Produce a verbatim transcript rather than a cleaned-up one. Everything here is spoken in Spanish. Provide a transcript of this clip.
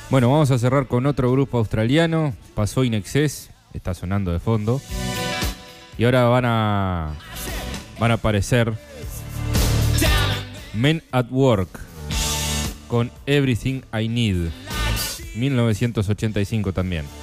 Bueno, vamos a cerrar con otro grupo australiano. Pasó In Excess, está sonando de fondo. Y ahora van a van a aparecer Men at Work con Everything I Need, mil novecientos ochenta y cinco también.